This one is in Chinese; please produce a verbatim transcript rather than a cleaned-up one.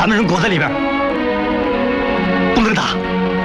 把那人裹在里边，不能打。